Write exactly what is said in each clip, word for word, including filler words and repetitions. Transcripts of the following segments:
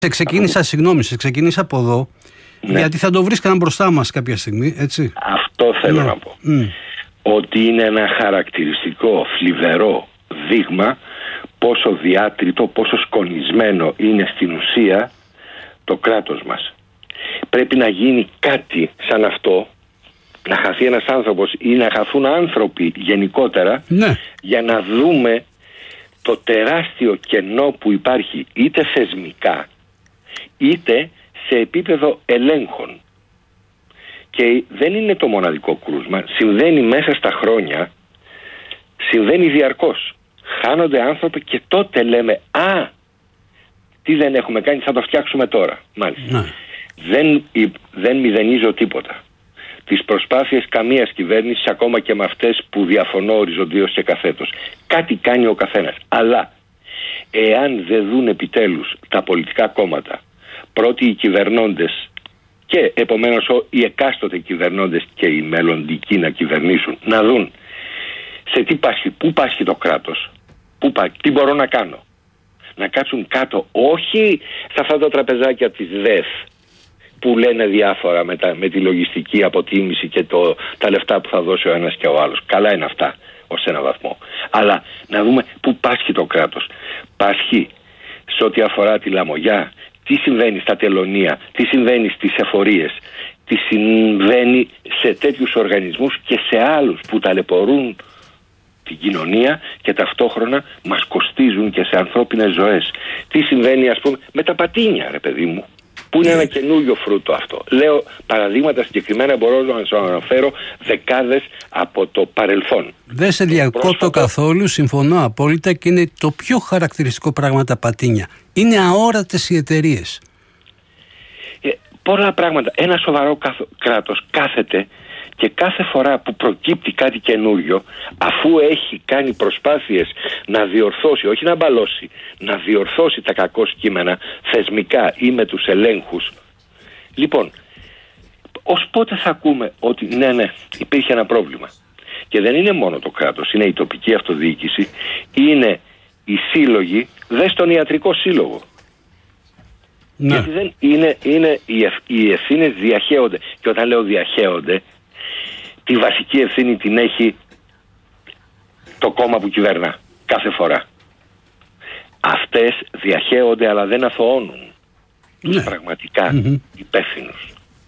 Σε ξεκίνησα, συγγνώμη, σε ξεκίνησα από εδώ, ναι. γιατί θα το βρίσκαν μπροστά μας κάποια στιγμή, έτσι. Αυτό θέλω ναι. να πω. Mm. Ότι είναι ένα χαρακτηριστικό, θλιβερό δείγμα πόσο διάτριτο, πόσο σκονισμένο είναι στην ουσία το κράτος μας. Πρέπει να γίνει κάτι σαν αυτό, να χαθεί ένας άνθρωπος ή να χαθούν άνθρωποι γενικότερα, ναι. για να δούμε το τεράστιο κενό που υπάρχει είτε θεσμικά είτε σε επίπεδο ελέγχων. Και δεν είναι το μοναδικό κρούσμα, συμβαίνει μέσα στα χρόνια, συμβαίνει διαρκώς. Χάνονται άνθρωποι και τότε λέμε «Α, τι δεν έχουμε κάνει, θα το φτιάξουμε τώρα». Μάλιστα. Ναι. Δεν, δεν μηδενίζω τίποτα. Τις προσπάθειες καμίας κυβέρνησης, ακόμα και με αυτές που διαφωνώ οριζοντίως και καθέτος. Κάτι κάνει ο καθένας. Αλλά εάν δεν δουν επιτέλους τα πολιτικά κόμματα, πρώτοι οι κυβερνώντες και επομένως οι εκάστοτε κυβερνώντες και οι μελλοντικοί να κυβερνήσουν, να δουν σε τι πάσχει, πού πάσχει το κράτος, πού πά, τι μπορώ να κάνω. Να κάτσουν κάτω, όχι σε αυτά τα τραπεζάκια της ΔΕΘ που λένε διάφορα με, τα, με τη λογιστική αποτίμηση και το, τα λεφτά που θα δώσει ο ένας και ο άλλος. Καλά είναι αυτά ως ένα βαθμό. Αλλά να δούμε πού πάσχει το κράτος. Πάσχει σε ό,τι αφορά τη λαμογιά, τι συμβαίνει στα τελωνεία, τι συμβαίνει στις εφορίες, τι συμβαίνει σε τέτοιους οργανισμούς και σε άλλους που ταλαιπωρούν την κοινωνία και ταυτόχρονα μας κοστίζουν και σε ανθρώπινες ζωές. Τι συμβαίνει, ας πούμε, με τα πατίνια, ρε παιδί μου, που είναι ένα καινούριο φρούτο αυτό. Λέω παραδείγματα συγκεκριμένα, μπορώ να σας αναφέρω δεκάδες από το παρελθόν. Δεν σε διακόπτω καθόλου, συμφωνώ απόλυτα και είναι το πιο χαρακτηριστικό πράγμα τα πατίνια. Είναι αόρατες οι εταιρείες. Ε, πολλά πράγματα. Ένα σοβαρό κράτος κάθεται και κάθε φορά που προκύπτει κάτι καινούριο, αφού έχει κάνει προσπάθειες να διορθώσει, όχι να μπαλώσει, να διορθώσει τα κακό κείμενα θεσμικά ή με τους ελέγχους. Λοιπόν, ως πότε θα ακούμε ότι ναι, ναι, υπήρχε ένα πρόβλημα. Και δεν είναι μόνο το κράτος, είναι η τοπική αυτοδιοίκηση, είναι οι σύλλογοι, δες τον ιατρικό σύλλογο. Ναι. Γιατί δεν είναι, είναι οι, ευ, οι ευθύνες διαχέονται. Και όταν λέω διαχέονται, τη βασική ευθύνη την έχει το κόμμα που κυβερνά κάθε φορά. Αυτές διαχέονται αλλά δεν αθωώνουν τους ναι. πραγματικά mm-hmm. υπεύθυνους.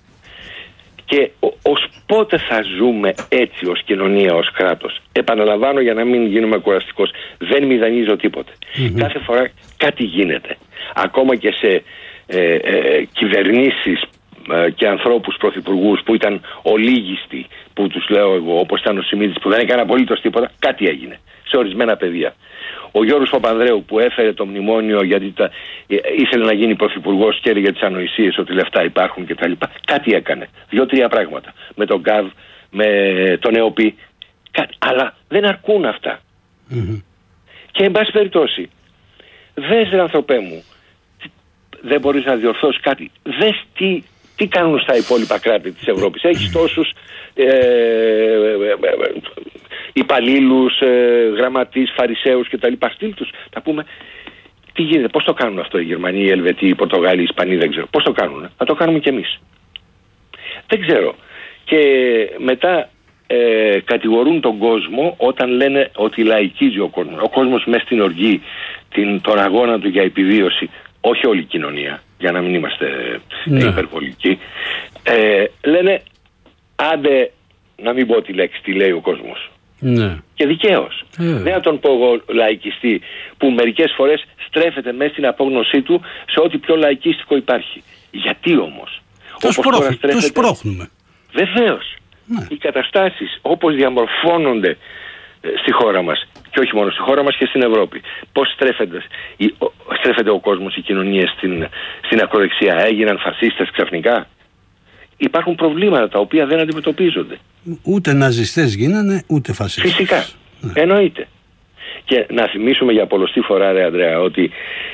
Και ως πότε θα ζούμε έτσι ως κοινωνία, ως κράτος? Επαναλαμβάνω για να μην γίνουμε κουραστικός, δεν μηδανίζω τίποτε. Mm-hmm. Κάθε φορά κάτι γίνεται. Ακόμα και σε ε, ε, κυβερνήσεις και ανθρώπους πρωθυπουργούς που ήταν ολίγιστοι, που τους λέω εγώ, όπως ήταν ο Σιμίδης που δεν έκανε απολύτως τίποτα, κάτι έγινε σε ορισμένα πεδία. Ο Γιώργος Παπανδρέου που έφερε το μνημόνιο γιατί τα, ήθελε να γίνει πρωθυπουργός και έλεγε τις ανοησίες ότι λεφτά υπάρχουν κτλ. Κάτι έκανε. Δύο-τρία πράγματα. Με τον ΚΑΒ, με τον ΕΟΠΗ. Κάτι. Αλλά δεν αρκούν αυτά. Mm-hmm. Και εν πάση περιπτώσει, δες ρε ανθρωπέ μου, δεν μπορείς να διορθώσεις κάτι. Δες τι Τι κάνουν στα υπόλοιπα κράτη της Ευρώπης. Έχεις τόσους ε, ε, ε, υπαλλήλους, ε, γραμματείς, φαρισαίους και τα λοιπά. Στείλ τους. Θα πούμε τι γίνεται, πώς το κάνουν αυτό οι Γερμανοί, οι Ελβετοί, οι Πορτογάλοι, οι Ισπανοί, δεν ξέρω. Πώς το κάνουν. Θα το κάνουμε κι εμείς. Δεν ξέρω. Και μετά ε, κατηγορούν τον κόσμο όταν λένε ότι λαϊκίζει ο κόσμος. Ο κόσμος μέσα στην οργή, την, τον αγώνα του για επιβίωση, όχι όλη η κοινωνία, για να μην είμαστε ναι. υπερβολικοί, ε, λένε άντε να μην πω τη λέξη, τι λέει ο κόσμος. Ναι. Και δικαίως. Ε. Δεν θα τον πω εγώ λαϊκιστή που μερικές φορές στρέφεται μέσα στην απόγνωσή του σε ό,τι πιο λαϊκίστικο υπάρχει. Γιατί όμως? Το στρέφεται... σπρώχνουμε. Βεβαίως. Ναι. Οι καταστάσεις όπως διαμορφώνονται στη χώρα μας και όχι μόνο στη χώρα μας και στην Ευρώπη. Πώς στρέφεται, στρέφεται ο κόσμος, οι κοινωνίες στην, στην ακροδεξιά? Έγιναν φασίστες ξαφνικά? Υπάρχουν προβλήματα τα οποία δεν αντιμετωπίζονται. Ούτε ναζιστές γίνανε, ούτε φασίστες. Φυσικά. Ναι. Εννοείται. Και να θυμίσουμε για πολλοστή φορά, ρε Ανδρέα, ότι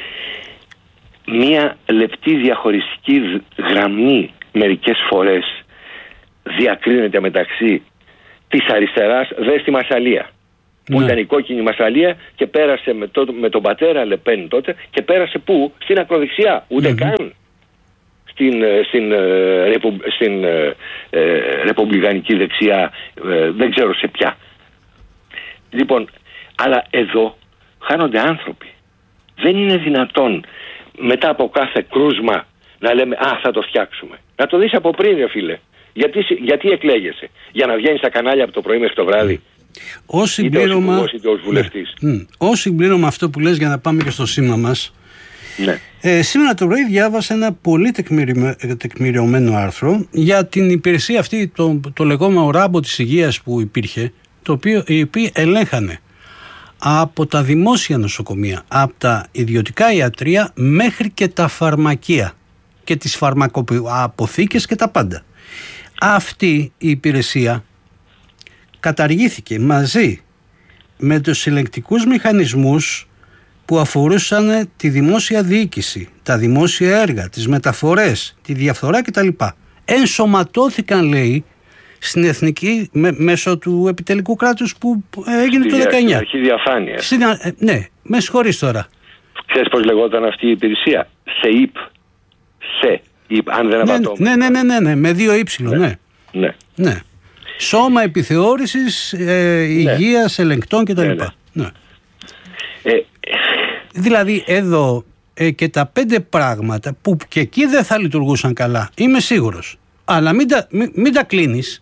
μία λεπτή διαχωριστική γραμμή μερικές φορές διακρίνεται μεταξύ της αριστεράς, δες τη Μασσαλία. που ναι. ήταν η κόκκινη μασαλία και πέρασε με, το, με τον πατέρα Λεπέν τότε και πέρασε πού? Στην ακροδεξιά, ούτε mm-hmm. καν στην, στην, στην, στην ε, ε, ρεπουμπλικανική δεξιά, ε, δεν ξέρω σε ποια. Λοιπόν, αλλά εδώ χάνονται άνθρωποι. Δεν είναι δυνατόν μετά από κάθε κρούσμα να λέμε «Α, θα το φτιάξουμε». Να το δεις από πριν, ρε φίλε. Γιατί, γιατί εκλέγεσαι? Για να βγαίνεις στα κανάλια από το πρωί μέχρι το βράδυ? Ως συμπλήρωμα, είτε ως, είτε ως βουλευτής. Ναι. Ως συμπλήρωμα αυτό που λες, για να πάμε και στο σήμα μας, ναι. ε, σήμερα το πρωί διάβασα ένα πολύ τεκμηριωμένο άρθρο για την υπηρεσία αυτή, το, το λεγόμενο ράμπο της υγείας που υπήρχε, το οποίο, οι οποίοι ελέγχανε από τα δημόσια νοσοκομεία, από τα ιδιωτικά ιατρεία μέχρι και τα φαρμακεία και τις φαρμακοαποθήκες και τα πάντα. Αυτή η υπηρεσία καταργήθηκε μαζί με τους ελεγκτικούς μηχανισμούς που αφορούσαν τη δημόσια διοίκηση, τα δημόσια έργα, τις μεταφορές, τη διαφθορά κτλ. Ενσωματώθηκαν, λέει, στην εθνική, με, μέσω του επιτελικού κράτους που έγινε στη το δεκαεννιά. Στην αρχή διαφάνεια. Στην, ε, ναι, με συγχωρείς τώρα. Ξέρεις πώς λεγόταν αυτή η υπηρεσία? ΣΕΙΠ. ΣΕ. Αν δεν απατώ. Ναι, ναι, ναι, ναι, ναι, με δύο ύψιλο, ναι. Ναι. ναι. Σώμα επιθεώρησης, ε, υγείας, ναι. ελεγκτών κτλ. Ναι, ναι. ναι. Ε, δηλαδή εδώ ε, και τα πέντε πράγματα που και εκεί δεν θα λειτουργούσαν καλά, είμαι σίγουρος. Αλλά μην τα, μην, μην τα κλείνεις.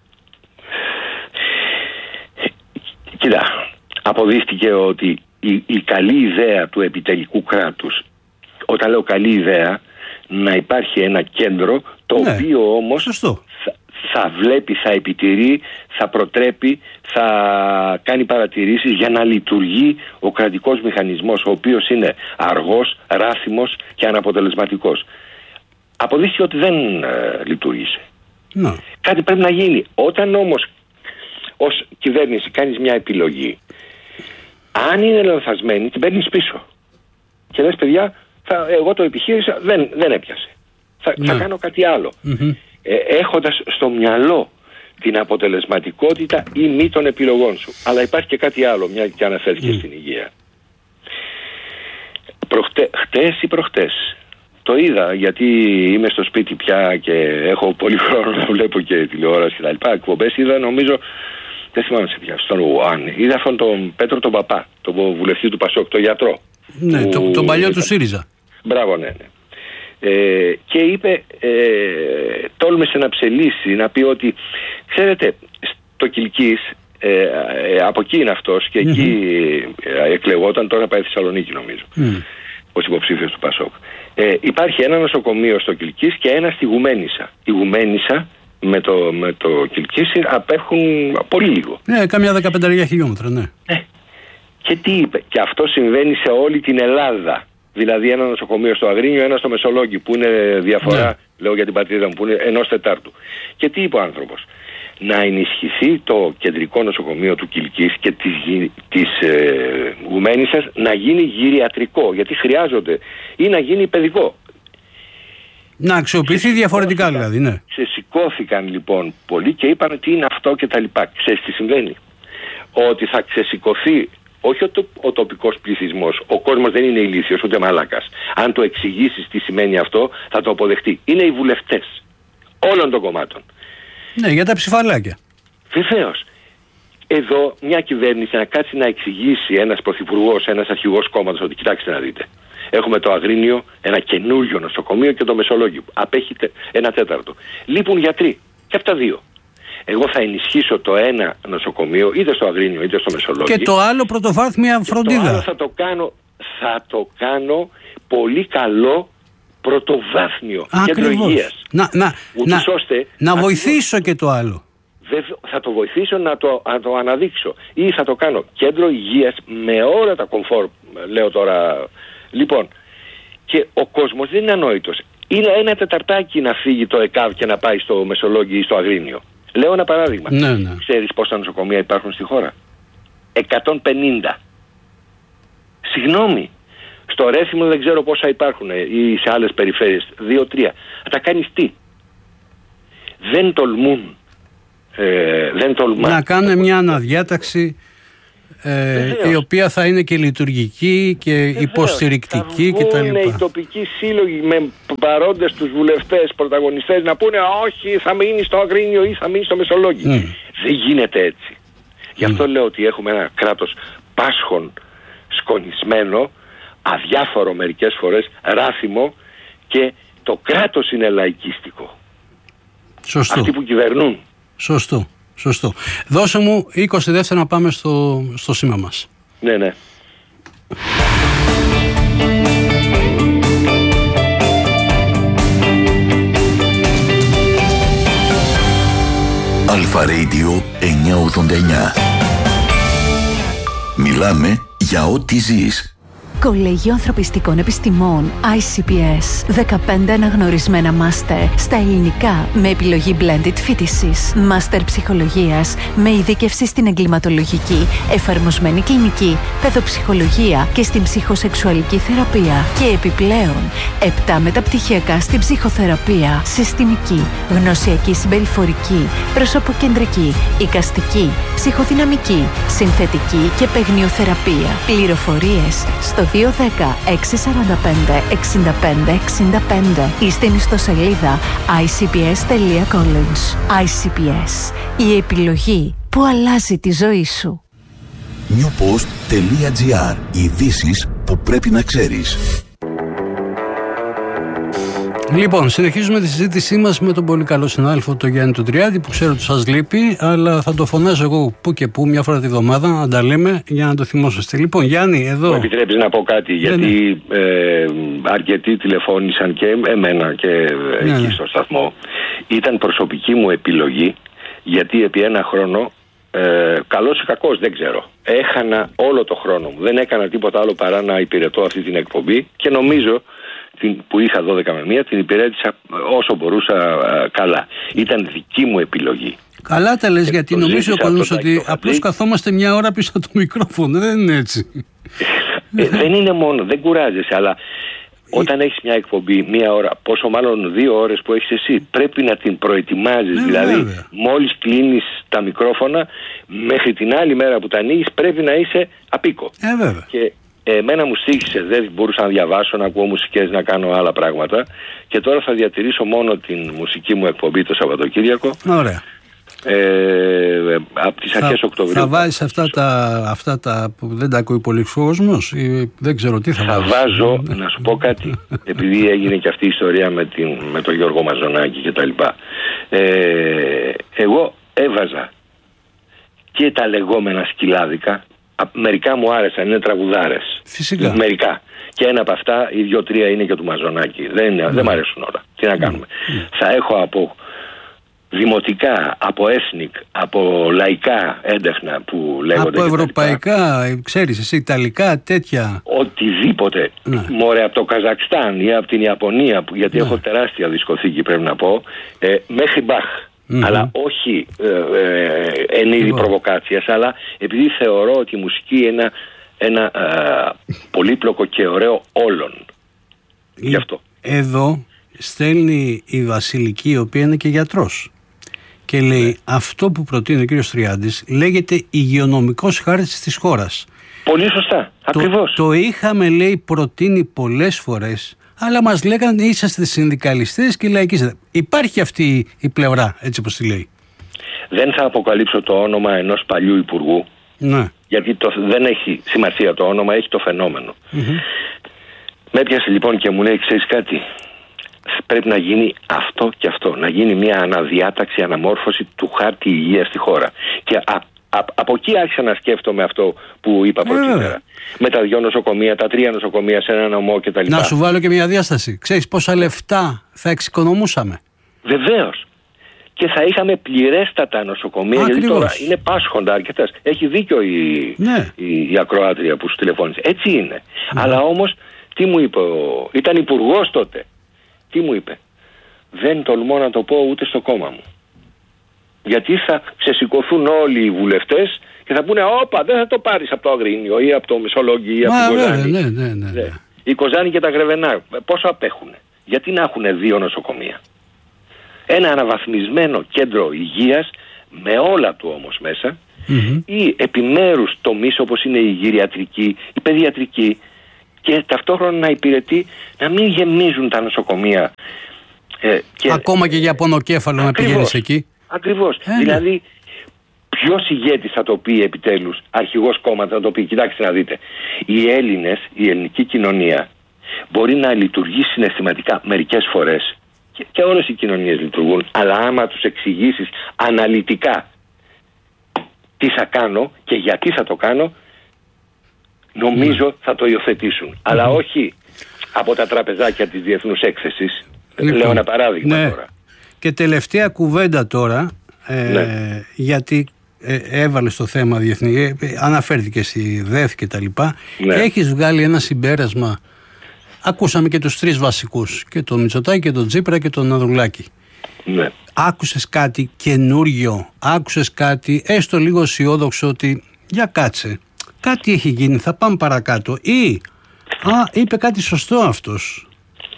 Κοίτα, αποδείχτηκε ότι η, η καλή ιδέα του επιτελικού κράτους, όταν λέω καλή ιδέα, να υπάρχει ένα κέντρο το ναι, οποίο όμως θα, θα βλέπει, θα επιτηρεί, θα προτρέπει, θα κάνει παρατηρήσεις για να λειτουργεί ο κρατικός μηχανισμός, ο οποίος είναι αργός, ράθιμος και αναποτελεσματικός. Αποδείχθηκε ότι δεν ε, λειτουργήσε. No. Κάτι πρέπει να γίνει. Όταν όμως ως κυβέρνηση κάνεις μια επιλογή, αν είναι λανθασμένη, την παίρνεις πίσω και λες, παιδιά, θα, εγώ το επιχείρησα, δεν, δεν έπιασε. Θα, no. θα κάνω κάτι άλλο. Mm-hmm. Ε, έχοντας στο μυαλό την αποτελεσματικότητα ή μη των επιλογών σου. Αλλά υπάρχει και κάτι άλλο, μια και αναφέρθηκε mm. στην υγεία. Προχτε, χτες ή προχτές, το είδα γιατί είμαι στο σπίτι πια και έχω πολύ χρόνο να βλέπω και τηλεόραση και τα λοιπά. Εκπομπές είδα, νομίζω, δεν θυμάμαι σε πια, στον Ουάν. Είδα αυτόν τον Πέτρο τον Παπά, τον βουλευτή του Πασόκ, τον γιατρό. Ναι, που... τον το παλιό του ΣΥΡΙΖΑ. Μπράβο, ναι, ναι. Ε, και είπε, ε, τόλμησε να ψελίσει, να πει ότι, ξέρετε, στο Κιλκής, ε, ε, από εκεί είναι αυτός και mm-hmm. εκεί ε, εκλεγόταν, τώρα πάει Θεσσαλονίκη νομίζω, mm. ως υποψήφιος του Πασόκ. Ε, υπάρχει ένα νοσοκομείο στο Κιλκής και ένα στη Γουμένισσα. Η Γουμένισσα με το, με το Κιλκής απέχουν πολύ λίγο. Ναι, κάμια δεκαπέντε χιλιόμετρα, ναι. Ε, και τι είπε, και αυτό συμβαίνει σε όλη την Ελλάδα. Δηλαδή ένα νοσοκομείο στο Αγρίνιο, ένα στο Μεσολόγγι, που είναι διαφορά, ναι. λέω για την πατρίδα μου, που είναι ενός τετάρτου. Και τι είπε ο άνθρωπος? Να ενισχυθεί το κεντρικό νοσοκομείο του Κιλκής και της, της ε, Γουμένισσας να γίνει γυριατρικό, γιατί χρειάζονται, ή να γίνει παιδικό. Να αξιοποιηθεί διαφορετικά δηλαδή, ναι. Ξεσηκώθηκαν λοιπόν πολλοί και είπαν τι είναι αυτό και τα λοιπά. Ξέρεις τι συμβαίνει? Ότι θα ξεσηκωθεί όχι ο, το, ο τοπικός πληθυσμός. Ο κόσμος δεν είναι ηλίθιος ούτε μαλάκας. Αν το εξηγήσεις τι σημαίνει αυτό, θα το αποδεχτεί. Είναι οι βουλευτές όλων των κομμάτων. Ναι, για τα ψηφαλάκια. Βεβαίως. Εδώ μια κυβέρνηση να κάτσει να εξηγήσει, ένας πρωθυπουργός, ένας αρχηγός κόμματος, ότι κοιτάξτε να δείτε. Έχουμε το Αγρίνιο, ένα καινούριο νοσοκομείο, και το Μεσολόγγιο. Απέχει ένα τέταρτο. Λείπουν γιατροί. Και αυτά δύο. Εγώ θα ενισχύσω το ένα νοσοκομείο, είτε στο Αγρίνιο είτε στο Μεσολόγγιο. Και το άλλο πρωτοβάθμια φροντίδα. Το άλλο θα το κάνω, θα το κάνω πολύ καλό πρωτοβάθμιο κέντρο υγείας. Να, να, να, ώστε, να βοηθήσω και το άλλο. Θα το βοηθήσω να το, να το αναδείξω. Ή θα το κάνω κέντρο υγείας με όλα τα κομφόρ, λέω τώρα. Λοιπόν, και ο κόσμος δεν είναι ανόητος. Είναι ένα τεταρτάκι να φύγει το ΕΚΑΒ και να πάει στο Μεσολόγγι ή στο Αγρίνιο. Λέω ένα παράδειγμα. Ναι, ναι. Ξέρεις πόσα νοσοκομεία υπάρχουν στη χώρα? εκατόν πενήντα. Συγγνώμη. Στο Ρέθυμο δεν ξέρω πόσα υπάρχουν ή σε άλλες περιφέρειες. Δύο τρία. Θα τα κάνεις τι? Δεν τολμούν. Ε, δεν τολμά. Να κάνουν μια αναδιάταξη ε, η οποία θα είναι και λειτουργική και Βεβαίως. υποστηρικτική κτλ. Θα βγουν οι τοπικοί σύλλογοι με παρόντες τους βουλευτές, πρωταγωνιστές να πούνε όχι, θα μείνει στο Αγρίνιο ή θα μείνει στο Μεσολόγγι. Mm. Δεν γίνεται έτσι. Mm. Γι' αυτό λέω ότι έχουμε ένα κράτος πάσχων, σκονισμένο, αδιάφορο μερικές φορές, ράθιμο, και το κράτος είναι λαϊκίστικο. Σωστό. Αυτοί που κυβερνούν. Σωστό. Σωστό. Δώσε μου είκοσι δεύτερα να πάμε στο, στο σήμα μας. Ναι, ναι. Αλφα Radio εννιακόσια ογδόντα εννιά. Μιλάμε για ό,τι ζεις. Κολέγιο Ανθρωπιστικών Επιστημών άι σι πι ες. δεκαπέντε αναγνωρισμένα μάστερ στα ελληνικά με επιλογή blended φοιτησης. Μάστερ ψυχολογίας με ειδίκευση στην εγκληματολογική, εφαρμοσμένη κλινική, παιδοψυχολογία και στην ψυχοσεξουαλική θεραπεία. Και επιπλέον, επτά μεταπτυχιακά στην ψυχοθεραπεία, συστημική, γνωσιακή συμπεριφορική, προσωποκεντρική, εικαστική, ψυχοδυναμική, συνθετική και παιγνιοθεραπεία. Πληροφορίες στο δύο ένα μηδέν έξι τέσσερα πέντε έξι πέντε έξι πέντε ή στην ιστοσελίδα άι σι πι ες τελεία college. άι σι πι ες, η επιλογή που αλλάζει τη ζωή σου. newpost τελεία gr. Ειδήσεις που πρέπει να ξέρεις. Λοιπόν, συνεχίζουμε τη συζήτησή μας με τον πολύ καλό συνάδελφο τον Γιάννη Τουντριάδη, που ξέρω ότι σας λείπει, αλλά θα το φωνάζω εγώ που και που μια φορά τη βδομάδα να τα λέμε για να το θυμόσαστε. Λοιπόν, Γιάννη, εδώ. Μου επιτρέπεις να πω κάτι, γιατί ναι, ναι. Ε, αρκετοί τηλεφώνησαν και εμένα και ναι, εκεί ναι. στο σταθμό. Ήταν προσωπική μου επιλογή, γιατί επί ένα χρόνο, ε, καλός ή κακός δεν ξέρω, έχανα όλο το χρόνο μου. Δεν έκανα τίποτα άλλο παρά να υπηρετώ αυτή την εκπομπή και νομίζω που είχα δώδεκα με μία, την υπηρέτησα όσο μπορούσα καλά. Ήταν δική μου επιλογή. Καλά τα λες, γιατί νομίζω ο κόσμος ότι απλώς καθόμαστε μια ώρα πίσω από το μικρόφωνο. Δεν είναι έτσι. Ε, δεν είναι μόνο, δεν κουράζεσαι, αλλά όταν έχεις μια εκπομπή μία ώρα, πόσο μάλλον δύο ώρες που έχεις εσύ, πρέπει να την προετοιμάζεις. Ε, δηλαδή, βέβαια. Μόλις κλείνεις τα μικρόφωνα, μέχρι την άλλη μέρα που τα ανοίγεις, πρέπει να είσαι απίκο. Ε, βέβαια. Και εμένα μου στήχησε, δεν μπορούσα να διαβάσω, να ακούω μουσικές, να κάνω άλλα πράγματα, και τώρα θα διατηρήσω μόνο την μουσική μου εκπομπή το Σαββατοκύριακο. Ωραία. Ε, από τις αρχές Οκτωβρίου. Θα βάζεις αυτά τα, αυτά τα που δεν τα ακούει πολύ κόσμος ή δεν ξέρω τι θα, θα βάζεις. βάζω, να σου πω κάτι, επειδή έγινε και αυτή η ιστορία με, την, με τον Γιώργο Μαζονάκη και τα λοιπά. Ε, εγώ έβαζα και τα λεγόμενα σκυλάδικα. Μερικά μου άρεσαν, είναι τραγουδάρες. Φυσικά. Μερικά. Και ένα από αυτά, οι δύο-τρία είναι και του Μαζονάκη. Δεν, mm. δεν μ' αρέσουν όλα. Τι να κάνουμε. Mm. Θα έχω από δημοτικά, από ethnic, από λαϊκά έντεχνα που λέγονται. Από ευρωπαϊκά, ξέρεις εσύ, ιταλικά, τέτοια. Οτιδήποτε. Mm. Μωρέ, από το Καζακστάν ή από την Ιαπωνία, που, γιατί mm. έχω τεράστια δισκοθήκη πρέπει να πω, ε, μέχρι Μπαχ. Mm-hmm. Αλλά όχι ε, ε, εν είδη mm-hmm. προβοκάτσιας, αλλά επειδή θεωρώ ότι η μουσική είναι ένα, ένα ε, πολύπλοκο και ωραίο όλων. Γι' αυτό. Εδώ στέλνει η Βασιλική, η οποία είναι και γιατρός, και λέει ναι. αυτό που προτείνει ο κύριος Τριάντης λέγεται υγειονομικός χάρτης της χώρας. Πολύ σωστά, ακριβώς. Το, το είχαμε, λέει, προτείνει πολλές φορές, αλλά μας λέγανε είσαστε συνδικαλιστές και λαϊκίστες. Υπάρχει αυτή η πλευρά, έτσι όπως τη λέει. Δεν θα αποκαλύψω το όνομα ενός παλιού υπουργού, ναι. γιατί το, δεν έχει σημασία το όνομα, έχει το φαινόμενο. Mm-hmm. Με έπιασε λοιπόν και μου λέει, ξέρεις κάτι, πρέπει να γίνει αυτό και αυτό, να γίνει μια αναδιάταξη, αναμόρφωση του χάρτη υγείας στη χώρα. Και α, α, από εκεί άρχισα να σκέφτομαι αυτό που είπα πρωτήτερα. Με τα δυο νοσοκομεία, τα τρία νοσοκομεία σε ένα νομό κτλ. Να σου βάλω και μια διάσταση. Ξέρεις πόσα λεφτά θα εξοικονομούσαμε? Βεβαίως. Και θα είχαμε πληρέστατα νοσοκομεία. Ακριβώς. Γιατί τώρα είναι πάσχοντα αρκετά. Έχει δίκιο η, ναι. η, η ακροάτρια που σου τηλεφώνησε. Έτσι είναι. Ναι. Αλλά όμως, τι μου είπε, ο... ήταν υπουργός τότε. Τι μου είπε? Δεν τολμώ να το πω ούτε στο κόμμα μου. Γιατί θα ξεσηκωθούν όλοι οι βουλευτές και θα πούνε, όπα, δεν θα το πάρεις από το Αγρίνιο ή από το Μεσολόγγι ή από την Κοζάνη. Ναι, ναι, ναι, ναι. Η Κοζάνη και τα Γρεβενά, πόσο απέχουν? Γιατί να έχουν δύο νοσοκομεία? Ένα αναβαθμισμένο κέντρο υγείας, με όλα του όμως μέσα, mm-hmm. ή επιμέρους τομείς όπως είναι η γυριατρική, η παιδιατρική, και ταυτόχρονα να υπηρετεί να μην γεμίζουν τα νοσοκομεία. Ε, και... Ακόμα και για πονοκέφαλο να πηγαίνεις εκεί. Ακριβώς. Ε, δηλαδή, ποιος ηγέτης θα το πει επιτέλους, αρχηγός κόμματα θα το πει? Κοιτάξτε να δείτε. Οι Έλληνες, η ελληνική κοινωνία μπορεί να λειτουργεί συναισθηματικά μερικές φορές, και, και όλες οι κοινωνίες λειτουργούν, αλλά άμα τους εξηγήσεις αναλυτικά τι θα κάνω και γιατί θα το κάνω, νομίζω mm. θα το υιοθετήσουν. Mm. Αλλά όχι από τα τραπεζάκια της διεθνούς έκθεσης. Λοιπόν, λέω ένα παράδειγμα ναι. τώρα. Και τελευταία κουβέντα τώρα, ε, ναι. γιατί ε, έβαλε στο θέμα διεθνή, ε, αναφέρθηκε στη ΔΕΘ και τα λοιπά. Ναι. Έχεις βγάλει ένα συμπέρασμα. Ακούσαμε και τους τρεις βασικούς, και τον Μητσοτάκη και τον Τσίπρα και τον Ανδρουλάκη. Ναι. Άκουσες κάτι καινούριο, άκουσες κάτι έστω λίγο αισιόδοξο ότι για κάτσε, κάτι έχει γίνει, θα πάμε παρακάτω, ή α, είπε κάτι σωστό αυτός?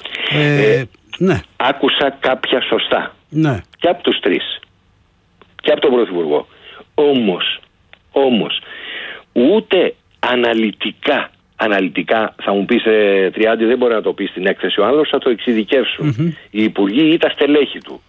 Ε, ε, ναι. Άκουσα κάποια σωστά. Ναι. Και από τους τρεις. Και από τον Πρωθυπουργό. Όμως, όμως, ούτε αναλυτικά, αναλυτικά θα μου πεις ε, Τριάντη, δεν μπορεί να το πει στην έκθεση, ο άλλος θα το εξειδικεύσουν. Mm-hmm. Οι υπουργοί ή τα στελέχη του.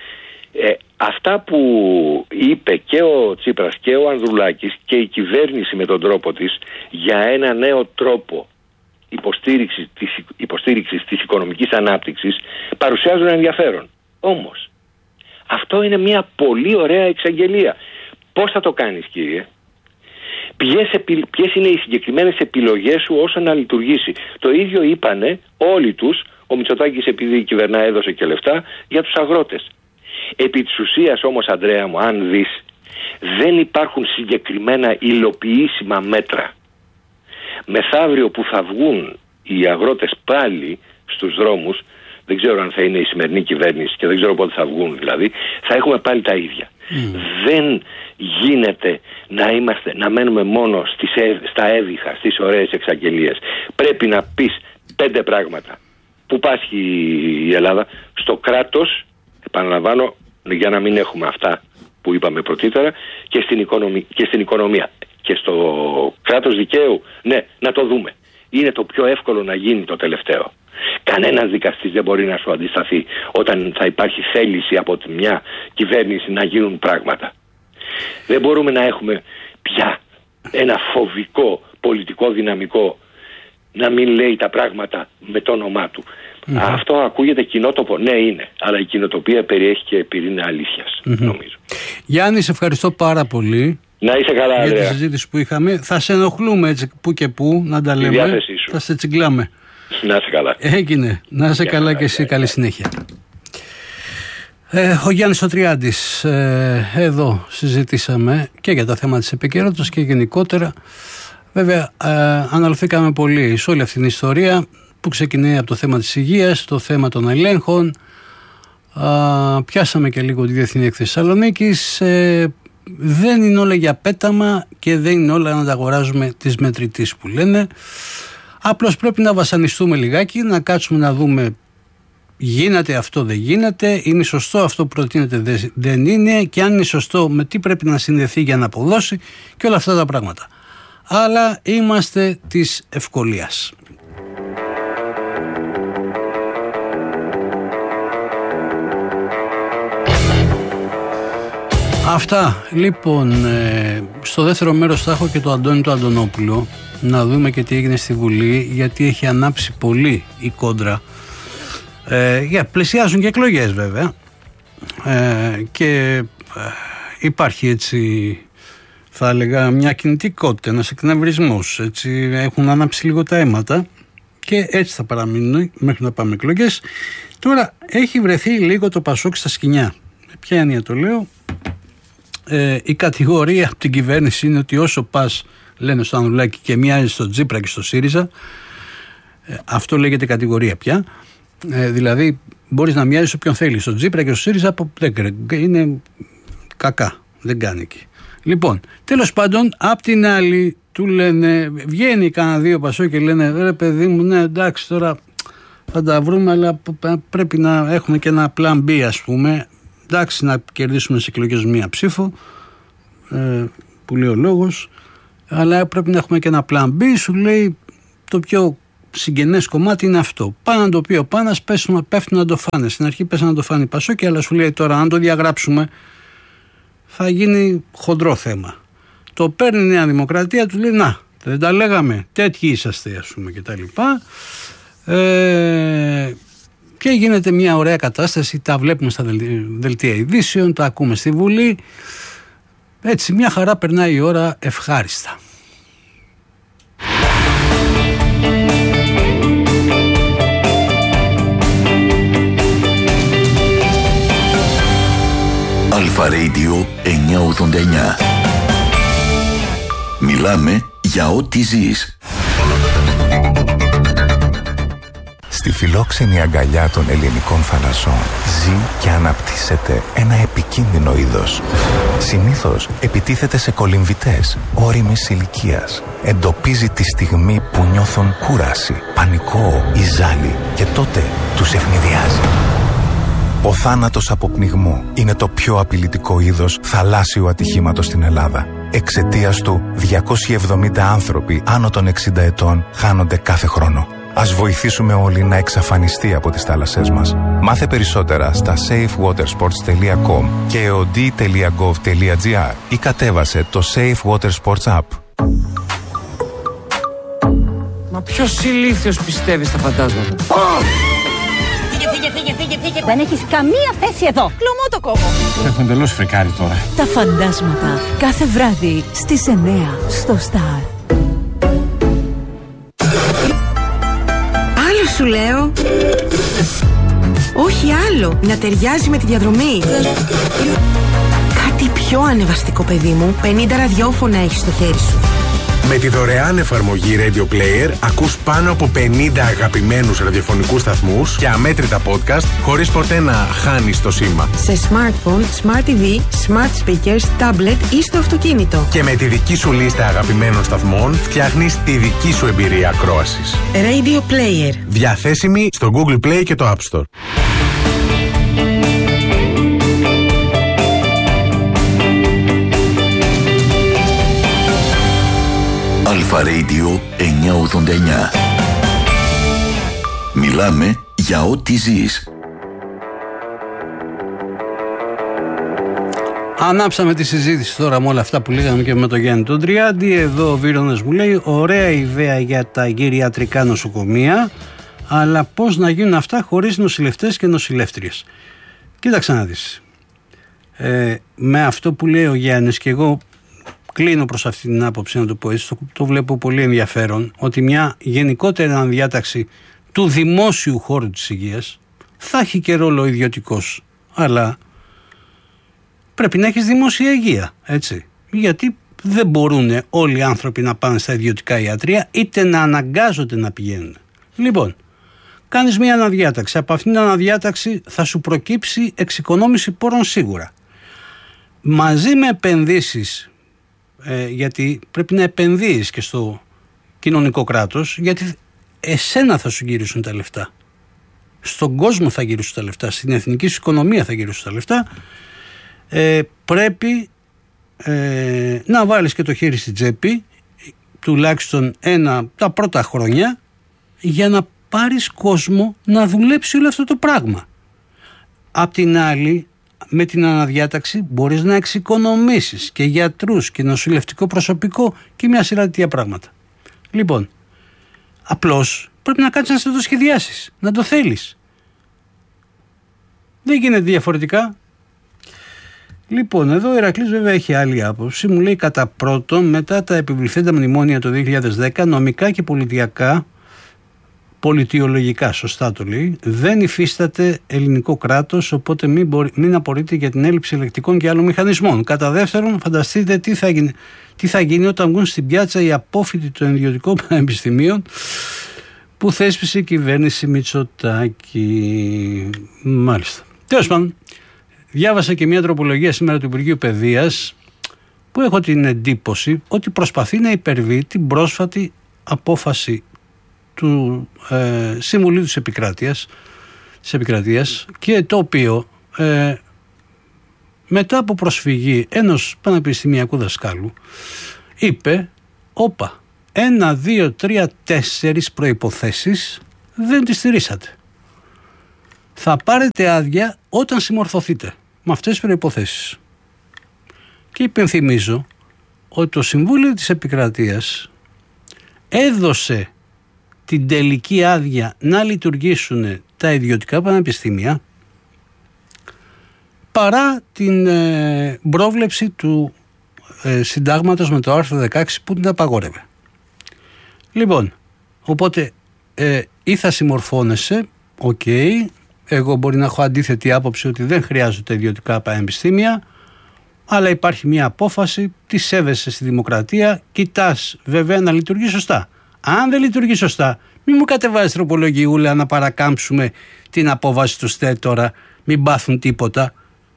Ε, αυτά που είπε και ο Τσίπρας και ο Ανδρουλάκης και η κυβέρνηση με τον τρόπο της για ένα νέο τρόπο υποστήριξης της, υποστήριξης της οικονομικής ανάπτυξης παρουσιάζουν ενδιαφέρον. Όμως αυτό είναι μια πολύ ωραία εξαγγελία. Πώς θα το κάνεις, κύριε? Ποιες, επι, ποιες είναι οι συγκεκριμένες επιλογές σου όσο να λειτουργήσει? Το ίδιο είπανε όλοι τους. Ο Μητσοτάκης, επειδή κυβερνά, έδωσε και λεφτά για τους αγρότες. Επί της ουσίας όμως, Ανδρέα μου, αν δεις, δεν υπάρχουν συγκεκριμένα υλοποιήσιμα μέτρα. Μεθαύριο που θα βγουν οι αγρότες πάλι στους δρόμους, δεν ξέρω αν θα είναι η σημερινή κυβέρνηση και δεν ξέρω πότε θα βγουν δηλαδή, θα έχουμε πάλι τα ίδια. Mm. Δεν γίνεται να είμαστε, να μένουμε μόνο στις, στα έβυχα, στις ωραίες εξαγγελίες. Πρέπει να πεις πέντε πράγματα. Πού πάσχει η Ελλάδα? Στο κράτος, επαναλαμβάνω, για να μην έχουμε αυτά που είπαμε πρωτήτερα, και στην, οικονομία, και στην οικονομία. Και στο κράτος δικαίου, ναι, να το δούμε. Είναι το πιο εύκολο να γίνει το τελευταίο. Κανένας δικαστής δεν μπορεί να σου αντισταθεί όταν θα υπάρχει θέληση από τη μια κυβέρνηση να γίνουν πράγματα. Δεν μπορούμε να έχουμε πια ένα φοβικό πολιτικό δυναμικό να μην λέει τα πράγματα με το όνομά του. Mm-hmm. Αυτό ακούγεται κοινότοπο. Ναι, είναι. Αλλά η κοινοτοπία περιέχει και πυρήνα αλήθειας, mm-hmm. νομίζω. Γιάννη, σε ευχαριστώ πάρα πολύ. Να είσαι καλά, για Ανδρέα. Τη συζήτηση που είχαμε. Θα σε ενοχλούμε έτσι που και που να τα λέμε. Θα σε τσιγκλάμε. Να είσαι καλά. Έγινε. Να είσαι καλά, καλά και εσύ. Καλή συνέχεια. Ε, ο Γιάννης ο Τριάντης. Ε, εδώ συζητήσαμε και για τα θέματα της επικαιρότητας και γενικότερα. Βέβαια, ε, αναλωθήκαμε πολύ σε όλη αυτή την ιστορία που ξεκινάει από το θέμα της υγείας, το θέμα των ελέγχων. Ε, πιάσαμε και λίγο τη Διεθνή Έκθεση Θεσσαλονίκης. Ε, δεν είναι όλα για πέταμα και δεν είναι όλα να τα αγοράζουμε της μετρητής που λένε. Απλώς πρέπει να βασανιστούμε λιγάκι, να κάτσουμε να δούμε γίνεται αυτό, δεν γίνεται, είναι σωστό αυτό που προτείνεται, δεν είναι, και αν είναι σωστό με τι πρέπει να συνδεθεί για να αποδώσει και όλα αυτά τα πράγματα. Αλλά είμαστε της ευκολίας. Αυτά. Λοιπόν, ε, στο δεύτερο μέρος θα έχω και το Αντώνη του Αντωνόπουλο, να δούμε και τι έγινε στη Βουλή, γιατί έχει ανάψει πολύ η κόντρα. Ε, yeah, πλησιάζουν και εκλογές βέβαια, ε, και ε, υπάρχει έτσι, θα έλεγα, μια κινητικότητα, ένας εκνευρισμός, έτσι, έχουν ανάψει λίγο τα αίματα και έτσι θα παραμείνουν μέχρι να πάμε εκλογές. Τώρα έχει βρεθεί λίγο το Πασόκ στα σκοινιά. Ποια έννοια το λέω? Ε, η κατηγορία από την κυβέρνηση είναι ότι όσο πας, λένε στο Ανδρουλάκη, και μοιάζει στο Τσίπρα και στο ΣΥΡΙΖΑ, ε, αυτό λέγεται κατηγορία πια. Ε, δηλαδή μπορείς να μοιάζεις όποιον θέλεις, στο Τσίπρα και στο ΣΥΡΙΖΑ, είναι κακά, δεν κάνει εκεί. Λοιπόν, τέλος πάντων, απ' την άλλη του λένε, βγαίνει κανένα δύο Πασό και λένε, ρε παιδί μου, ναι εντάξει τώρα θα τα βρούμε, αλλά πρέπει να έχουμε και ένα plan B, ας πούμε. Εντάξει, να κερδίσουμε στις εκλογές μία ψήφο, ε, που λέει ο λόγος, αλλά πρέπει να έχουμε και ένα plan B. Σου λέει το πιο συγγενές κομμάτι είναι αυτό. Πάνε να το πει ο Πάνας, πέφτουν, πέφτουν να το φάνε. Στην αρχή πέσαν να το φάνε οι Πασόκοι, αλλά σου λέει τώρα αν το διαγράψουμε θα γίνει χοντρό θέμα. Το παίρνει η Νέα Δημοκρατία, του λέει να, δεν τα λέγαμε, τέτοιοι είσαστε ας πούμε και τα λοιπά. Ε, και γίνεται μια ωραία κατάσταση, τα βλέπουμε στα δελτία ειδήσεων, τα ακούμε στη Βουλή. Έτσι μια χαρά περνάει η ώρα ευχάριστα. Αλφα Radio εννιακόσια ογδόντα εννιά. Μιλάμε για ό,τι ζεις. Στη φιλόξενη αγκαλιά των ελληνικών θαλασσών ζει και αναπτύσσεται ένα επικίνδυνο είδος. Συνήθως επιτίθεται σε κολυμβητές όριμης ηλικίας. Εντοπίζει τη στιγμή που νιώθουν κούραση, πανικό ή ζάλι και τότε τους ευνηδιάζει. Ο θάνατος από πνιγμό είναι το πιο απειλητικό είδος θαλάσσιου ατυχήματος στην Ελλάδα. Εξαιτίας του, διακόσιοι εβδομήντα άνθρωποι άνω των εξήντα ετών χάνονται κάθε χρόνο. Ας βοηθήσουμε όλοι να εξαφανιστεί από τις θάλασσές μας. Μάθε περισσότερα στα safe water sports τελεία com και eod τελεία gov τελεία gr ή κατέβασε το Safe Water Sports App. Μα ποιος ηλίθιος πιστεύει στα φαντάσματα? Φύγε, φύγε, φύγε, φύγε. Δεν έχεις καμία θέση εδώ. Κλωμό το κόβω. Έχω εντελώς φρικάρει τώρα. Τα φαντάσματα κάθε βράδυ στις εννιά στο Star. Άλλο σου λέω. Όχι άλλο. Να ταιριάζει με τη διαδρομή. Κάτι πιο ανεβαστικό, παιδί μου. πενήντα ραδιόφωνα έχεις στο χέρι σου. Με τη δωρεάν εφαρμογή Radio Player ακούς πάνω από πενήντα αγαπημένους ραδιοφωνικούς σταθμούς και αμέτρητα podcast χωρίς ποτέ να χάνεις το σήμα. Σε smartphone, smart τι βι, smart speakers, tablet ή στο αυτοκίνητο. Και με τη δική σου λίστα αγαπημένων σταθμών φτιάχνεις τη δική σου εμπειρία ακρόασης. Radio Player. Διαθέσιμη στο Google Play και το App Store. Αλφα Radio εννιακόσια ογδόντα εννιά. Μιλάμε για ό,τι ζεις. Ανάψαμε τη συζήτηση τώρα με όλα αυτά που λέγαμε και με τον Γιάννη τον Τριάντη. Εδώ ο Βίρονας μου λέει ωραία ιδέα για τα γυριατρικά νοσοκομεία, αλλά πώς να γίνουν αυτά χωρίς νοσηλευτές και νοσηλεύτριες? Κοίταξε να δεις. Ε, με αυτό που λέει ο Γιάννης, και εγώ κλείνω προς αυτή την άποψη, να το πω έτσι, το, το βλέπω πολύ ενδιαφέρον, ότι μια γενικότερη αναδιάταξη του δημόσιου χώρου της υγείας θα έχει και ρόλο ιδιωτικός, αλλά πρέπει να έχεις δημόσια υγεία, έτσι, γιατί δεν μπορούν όλοι οι άνθρωποι να πάνε στα ιδιωτικά ιατρεία, είτε να αναγκάζονται να πηγαίνουν. Λοιπόν, κάνεις μια αναδιάταξη, από αυτήν την αναδιάταξη θα σου προκύψει εξοικονόμηση πόρων σίγουρα, μαζί με επενδύσεις. Ε, γιατί πρέπει να επενδύεις και στο κοινωνικό κράτος, γιατί εσένα θα σου γυρίσουν τα λεφτά, στον κόσμο θα γυρίσουν τα λεφτά, στην εθνική σου οικονομία θα γυρίσουν τα λεφτά. ε, πρέπει ε, να βάλεις και το χέρι στην τσέπη τουλάχιστον ένα, τα πρώτα χρόνια, για να πάρεις κόσμο να δουλέψει όλο αυτό το πράγμα. Απ' την άλλη, με την αναδιάταξη μπορείς να εξοικονομήσεις και γιατρούς και νοσηλευτικό προσωπικό και μια σειρά τέτοια πράγματα. Λοιπόν, απλώς πρέπει να κάτσεις να το σχεδιάσεις, να το θέλεις. Δεν γίνεται διαφορετικά. Λοιπόν, εδώ ο Ηρακλής βέβαια έχει άλλη άποψη. Μου λέει κατά πρώτον, μετά τα επιβληθέντα μνημόνια το δύο χιλιάδες δέκα, νομικά και πολιτιακά, πολιτιολογικά, σωστά το λέει, δεν υφίσταται ελληνικό κράτος, οπότε μην, μπορεί, μην απορείτε για την έλλειψη ελεκτικών και άλλων μηχανισμών. Κατά δεύτερον, φανταστείτε τι θα γίνει, τι θα γίνει όταν βγουν στην πιάτσα οι απόφοιτοι των ιδιωτικών πανεπιστημίων που θέσπισε η κυβέρνηση Μητσοτάκη. Μάλιστα. Τέλος πάντων, διάβασα και μια τροπολογία σήμερα του Υπουργείου Παιδείας που έχω την εντύπωση ότι προσπαθεί να υπερβεί την πρόσφατη απόφαση του ε, Συμβουλίου της Επικράτειας, της Επικρατείας, και το οποίο ε, μετά από προσφυγή ενός πανεπιστημιακού δασκάλου, είπε, όπα, ένα, δύο, τρία, τέσσερις προϋποθέσεις δεν τις στηρίσατε. Θα πάρετε άδεια όταν συμμορφωθείτε με αυτές τις προϋποθέσεις. Και υπενθυμίζω ότι το Συμβούλιο της Επικρατείας έδωσε την τελική άδεια να λειτουργήσουν τα ιδιωτικά πανεπιστήμια παρά την ε, πρόβλεψη του ε, συντάγματος με το άρθρο δεκαέξι που την απαγόρευε. Λοιπόν, οπότε ε, ή θα συμμορφώνεσαι, οκ, okay, εγώ μπορεί να έχω αντίθετη άποψη ότι δεν χρειάζονται ιδιωτικά πανεπιστήμια, αλλά υπάρχει μια απόφαση, τη σέβεσαι στη δημοκρατία, κοιτάς βέβαια να λειτουργεί σωστά. Αν δεν λειτουργεί σωστά, μην μου κατεβάζεις τροπολογιούλα να παρακάμψουμε την απόβαση του ΣΤΕ τώρα, μην πάθουν τίποτα.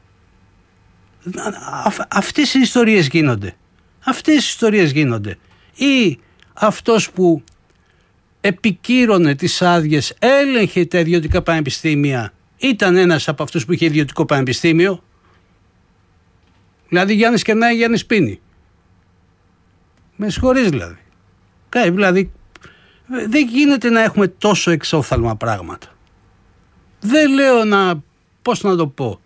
Α, αυτές οι ιστορίες γίνονται. Αυτές οι ιστορίες γίνονται. Ή αυτός που επικύρωνε τις άδειες, έλεγχε τα ιδιωτικά πανεπιστήμια, ήταν ένας από αυτούς που είχε ιδιωτικό πανεπιστήμιο. Δηλαδή Γιάννης κερνάει, Γιάννης πίνει. Με συγχωρείς δηλαδή. Κάει, δηλαδή δεν γίνεται να έχουμε τόσο εξόφθαλμα πράγματα. Δεν λέω να, πώς να το πω.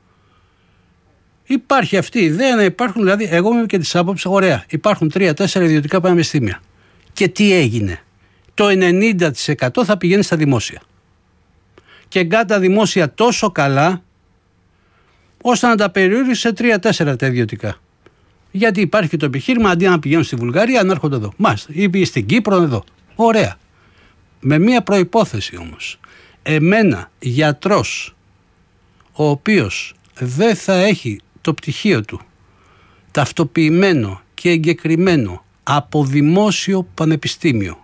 Υπάρχει αυτή η ιδέα να υπάρχουν, δηλαδή εγώ είμαι και της άποψης, ωραία, υπάρχουν τρία-τέσσερα ιδιωτικά πανεπιστήμια. Και τι έγινε? Το ενενήντα τοις εκατό θα πηγαίνει στα δημόσια. Και εγκά τα δημόσια τόσο καλά, ώστε να τα περιορίσει σε τρία-τέσσερα τα ιδιωτικά. Γιατί υπάρχει και το επιχείρημα, αντί να πηγαίνουν στη Βουλγαρία, να έρχονται εδώ. Μάλιστα, ή στην Κύπρο εδώ. Ωραία. Με μία προϋπόθεση όμως. Εμένα, γιατρός, ο οποίος δεν θα έχει το πτυχίο του ταυτοποιημένο και εγκεκριμένο από δημόσιο πανεπιστήμιο,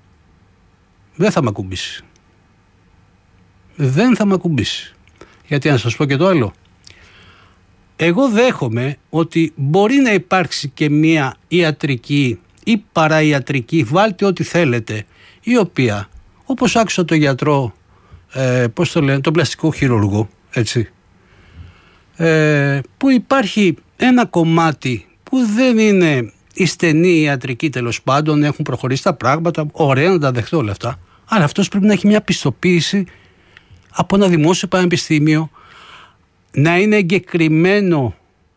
δεν θα μ' ακουμπήσει. Δεν θα μ' ακουμπήσει. Γιατί να σας πω και το άλλο. Εγώ δέχομαι ότι μπορεί να υπάρξει και μία ιατρική ή παραϊατρική, βάλτε ό,τι θέλετε, η οποία, όπως άκουσα το γιατρό, ε, πώς το λένε, τον πλαστικό χειρουργό, έτσι, ε, που υπάρχει ένα κομμάτι που δεν είναι η στενή ιατρική, τέλος πάντων, έχουν προχωρήσει τα πράγματα, ωραία να τα δεχτώ όλα αυτά, αλλά αυτός πρέπει να έχει μια πιστοποίηση από ένα δημόσιο πανεπιστήμιο, να είναι εγκεκριμένο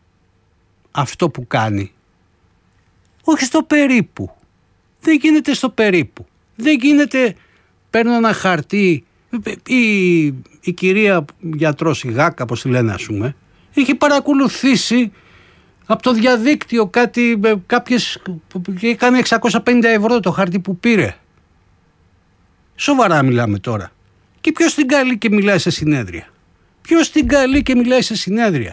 αυτό που κάνει. Όχι στο περίπου. Δεν γίνεται στο περίπου. Δεν γίνεται, παίρνω ένα χαρτί, η, η κυρία γιατρός, η Γάκα, όπως τη λένε ας πούμε, είχε παρακολουθήσει από το διαδίκτυο κάτι, κάποιες, και έκανε εξακόσια πενήντα ευρώ το χαρτί που πήρε. Σοβαρά μιλάμε τώρα. Και ποιος την καλεί και μιλάει σε συνέδρια? Ποιος την καλεί και μιλάει σε συνέδρια?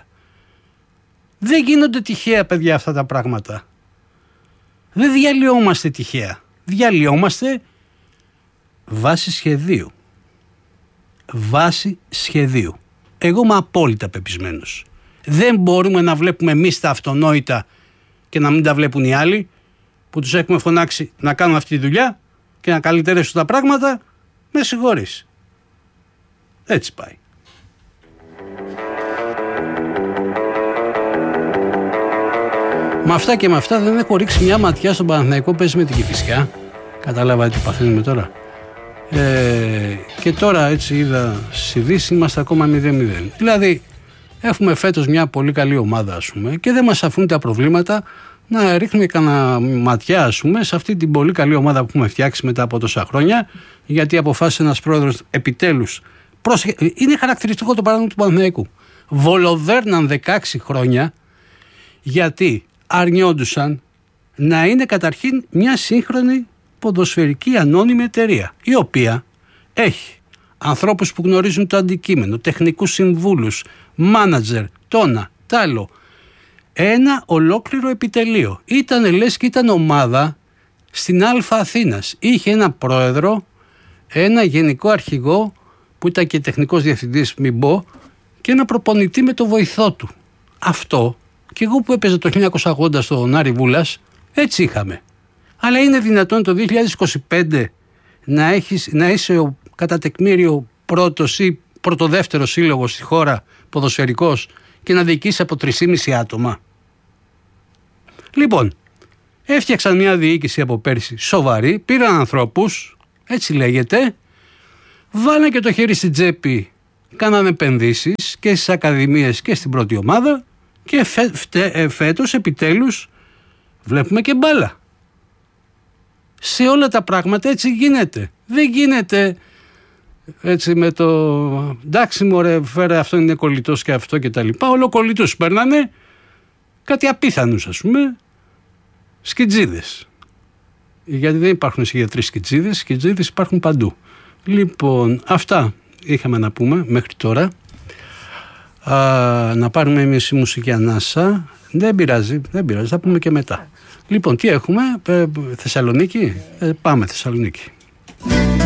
Δεν γίνονται τυχαία, παιδιά, αυτά τα πράγματα. Δεν διαλυόμαστε τυχαία. Διαλυόμαστε βάσει σχεδίου. Βάσει σχεδίου. Εγώ είμαι απόλυτα πεπισμένος. Δεν μπορούμε να βλέπουμε εμείς τα αυτονόητα και να μην τα βλέπουν οι άλλοι που τους έχουμε φωνάξει να κάνουν αυτή τη δουλειά και να καλυτερεύσουν τα πράγματα. Με συγχωρείς. Έτσι πάει. Με αυτά και με αυτά δεν έχω ρίξει μια ματιά στον Παναθηναϊκό, παίζει με την Κηφισιά. Καταλάβατε τι παθαίνουμε τώρα. Ε, και τώρα έτσι είδα στις ειδήσεις, είμαστε ακόμα μηδέν μηδέν. Δηλαδή έχουμε φέτος μια πολύ καλή ομάδα ας πούμε και δεν μας αφήνουν τα προβλήματα να ρίχνουμε κανένα ματιά ας πούμε σε αυτή την πολύ καλή ομάδα που έχουμε φτιάξει μετά από τόσα χρόνια, γιατί αποφάσισε ένας πρόεδρος επιτέλους. Πρόσεχε, είναι χαρακτηριστικό το παράδειγμα του Παναθηναϊκού. Βολοδέρναν δεκαέξι χρόνια γιατί αρνιόντουσαν να είναι καταρχήν μια σύγχρονη ποδοσφαιρική ανώνυμη εταιρεία, η οποία έχει ανθρώπους που γνωρίζουν το αντικείμενο, τεχνικούς συμβούλους, μάνατζερ, τόνα, τάλο. Ένα ολόκληρο επιτελείο. Ήταν λες και ήταν ομάδα στην Αλφα Αθήνας. Είχε ένα πρόεδρο, ένα γενικό αρχηγό που ήταν και τεχνικός διευθυντής, μην πω, και ένα προπονητή με το βοηθό του. Αυτό, και εγώ που έπαιζα το χίλια εννιακόσια ογδόντα στον Άρη Βούλας, έτσι είχαμε. Αλλά είναι δυνατόν το δύο χιλιάδες είκοσι πέντε να, έχεις, να είσαι ο, κατά τεκμήριο πρώτος ή πρωτοδεύτερος σύλλογος στη χώρα ποδοσφαιρικός και να διοικήσει από τρία και μισό άτομα. Λοιπόν, έφτιαξαν μια διοίκηση από πέρσι σοβαρή, πήραν ανθρώπους, έτσι λέγεται, βάλανε και το χέρι στην τσέπη, κάνανε επενδύσεις και στις ακαδημίες και στην πρώτη ομάδα και φε, φτε, φέτος επιτέλους βλέπουμε και μπάλα. Σε όλα τα πράγματα έτσι γίνεται. Δεν γίνεται έτσι με το εντάξει μωρέ φέρε αυτό είναι κολλητός και αυτό και τα λοιπά. Όλο κολλητούς παίρνανε κάτι απίθανους ας πούμε σκιτζίδες. Γιατί δεν υπάρχουν συγκεκριτές σκιτζίδες, σκιτζίδες υπάρχουν παντού. Λοιπόν, αυτά είχαμε να πούμε μέχρι τώρα. Α, να πάρουμε εμείς μουσική ανάσα. Δεν πειράζει, δεν πειράζει, θα πούμε και μετά. Λοιπόν, τι έχουμε, ε, Θεσσαλονίκη, ε, πάμε Θεσσαλονίκη.